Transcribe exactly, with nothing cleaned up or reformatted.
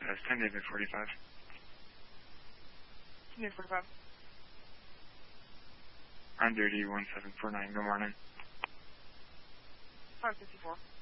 That's ten David forty-five. ten David forty-five. On duty one seven four nine. Good morning. five sixty-four.